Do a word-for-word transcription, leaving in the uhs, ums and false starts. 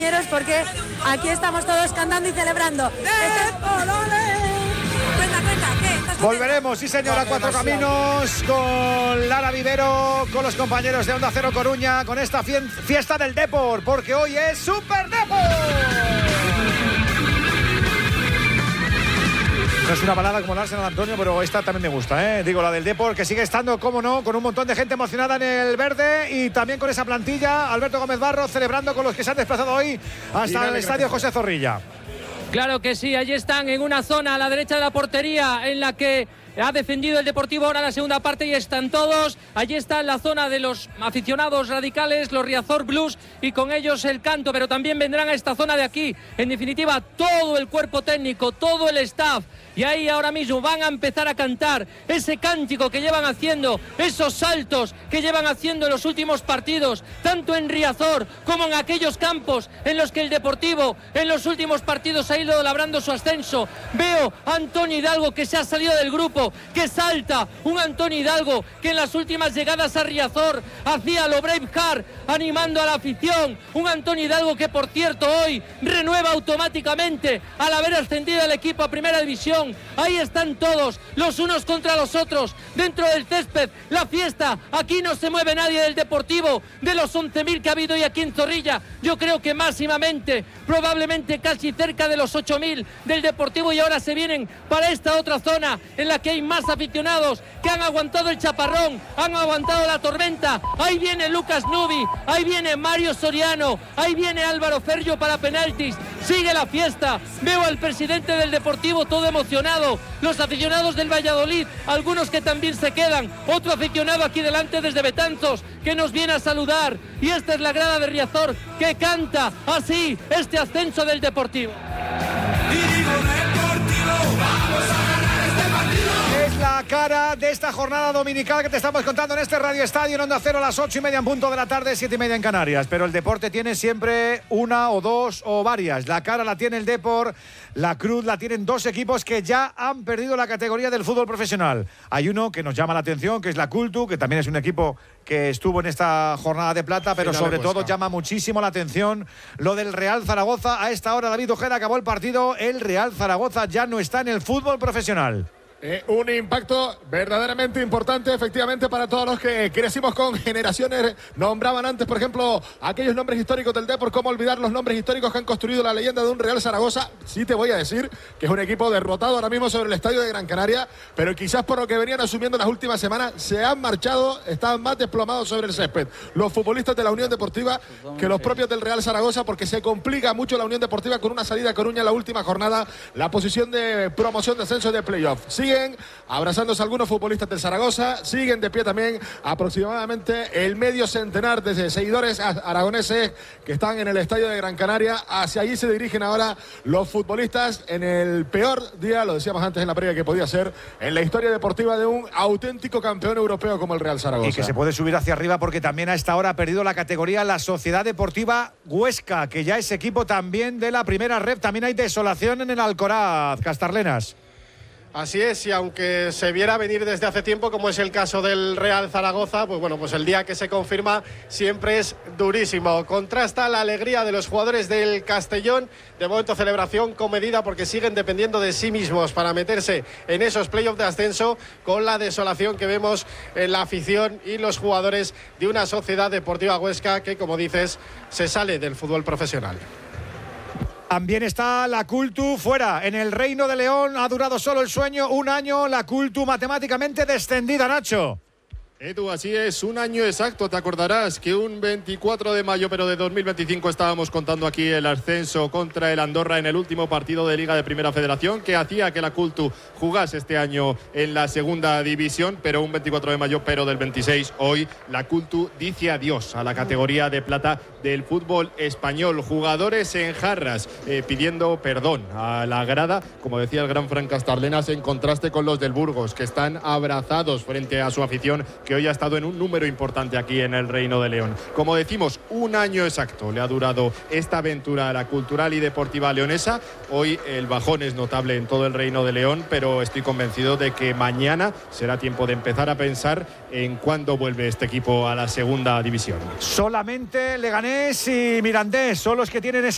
Porque aquí estamos todos cantando y celebrando. Volveremos, sí señor, a Cuatro Caminos con Lara Vivero, con los compañeros de Onda Cero Coruña, con esta fiesta del Depor, porque hoy es Super Depor. No es una balada como la Arsenal Antonio, pero esta también me gusta, ¿eh? Digo, la del Depor, que sigue estando, cómo no, con un montón de gente emocionada en el verde y también con esa plantilla. Alberto Gómez Barro celebrando con los que se han desplazado hoy hasta el estadio José Zorrilla. Claro que sí, allí están en una zona a la derecha de la portería en la que ha defendido el Deportivo ahora la segunda parte y están todos. Allí está en la zona de los aficionados radicales, los Riazor Blues, y con ellos el canto, pero también vendrán a esta zona de aquí. En definitiva, todo el cuerpo técnico, todo el staff. Y ahí ahora mismo van a empezar a cantar ese cántico que llevan haciendo, esos saltos que llevan haciendo en los últimos partidos, tanto en Riazor como en aquellos campos en los que el Deportivo en los últimos partidos ha ido labrando su ascenso. Veo a Antonio Hidalgo que se ha salido del grupo, que salta, un Antonio Hidalgo que en las últimas llegadas a Riazor hacía lo Braveheart animando a la afición, un Antonio Hidalgo que por cierto hoy renueva automáticamente al haber ascendido el equipo a Primera División. Ahí están todos, los unos contra los otros, dentro del césped, la fiesta. Aquí no se mueve nadie del Deportivo, de los once mil que ha habido hoy aquí en Zorrilla. Yo creo que máximamente, probablemente casi cerca de los ocho mil del Deportivo, y ahora se vienen para esta otra zona en la que hay más aficionados que han aguantado el chaparrón, han aguantado la tormenta. Ahí viene Lucas Nubi, ahí viene Mario Soriano, ahí viene Álvaro Ferrio para penaltis. Sigue la fiesta, veo al presidente del Deportivo todo emocionado, los aficionados del Valladolid, algunos que también se quedan, otro aficionado aquí delante desde Betanzos que nos viene a saludar, y esta es la grada de Riazor que canta así este ascenso del Deportivo. Es la cara de esta jornada dominical que te estamos contando en este Radio Estadio en Onda Cero a las ocho y media en punto de la tarde, siete y media en Canarias. Pero el deporte tiene siempre una o dos o varias. La cara la tiene el Depor, la cruz la tienen dos equipos que ya han perdido la categoría del fútbol profesional. Hay uno que nos llama la atención, que es la Cultu, que también es un equipo que estuvo en esta jornada de plata, pero sobre todo llama muchísimo la atención lo del Real Zaragoza. A esta hora, David Ojeda, acabó el partido. El Real Zaragoza ya no está en el fútbol profesional. Eh, un impacto verdaderamente importante, efectivamente, para todos los que crecimos con generaciones. Nombraban antes, por ejemplo, aquellos nombres históricos del Depor. ¿Cómo olvidar los nombres históricos que han construido la leyenda de un Real Zaragoza? Sí te voy a decir que es un equipo derrotado ahora mismo sobre el estadio de Gran Canaria, pero quizás por lo que venían asumiendo las últimas semanas, se han marchado, estaban más desplomados sobre el césped los futbolistas de la Unión Deportiva que los propios del Real Zaragoza, porque se complica mucho la Unión Deportiva con una salida a Coruña en la última jornada, la posición de promoción de ascenso de playoff. Sigue Siguen abrazándose algunos futbolistas del Zaragoza, siguen de pie también aproximadamente el medio centenar de seguidores aragoneses que están en el estadio de Gran Canaria. Hacia allí se dirigen ahora los futbolistas en el peor día, lo decíamos antes en la previa, que podía ser en la historia deportiva de un auténtico campeón europeo como el Real Zaragoza. Y que se puede subir hacia arriba porque también a esta hora ha perdido la categoría la Sociedad Deportiva Huesca, que ya es equipo también de la primera ref. También hay desolación en el Alcoraz, Castarlenas. Así es, y aunque se viera venir desde hace tiempo, como es el caso del Real Zaragoza, pues bueno, pues el día que se confirma siempre es durísimo. Contrasta la alegría de los jugadores del Castellón, de momento celebración comedida porque siguen dependiendo de sí mismos para meterse en esos playoffs de ascenso, con la desolación que vemos en la afición y los jugadores de una Sociedad Deportiva Huesca que, como dices, se sale del fútbol profesional. También está la Cultu fuera. En el Reino de León ha durado solo el sueño un año. La Cultu matemáticamente descendida, Nacho. Edu, así es, un año exacto. Te acordarás que un veinticuatro de mayo, pero de dos mil veinticinco, estábamos contando aquí el ascenso contra el Andorra en el último partido de Liga de Primera Federación, que hacía que la Cultu jugase este año en la segunda división, pero un veinticuatro de mayo, pero del veintiséis, hoy la Cultu dice adiós a la categoría de plata del fútbol español. Jugadores en jarras eh, pidiendo perdón a la grada, como decía el gran Fran Castarlenas, en contraste con los del Burgos, que están abrazados frente a su afición, que hoy ha estado en un número importante aquí en el Reino de León. Como decimos, un año exacto le ha durado esta aventura a la cultural y deportiva leonesa. Hoy el bajón es notable en todo el Reino de León, pero estoy convencido de que mañana será tiempo de empezar a pensar en cuándo vuelve este equipo a la segunda división. Solamente Leganés y Mirandés son los que tienen esa